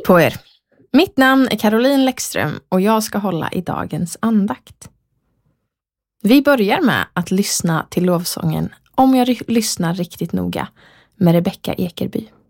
på er! Mitt namn är Caroline Läckström och jag ska hålla i dagens andakt. Vi börjar med att lyssna till lovsången Om jag lyssnar riktigt noga med Rebecca Ekerby.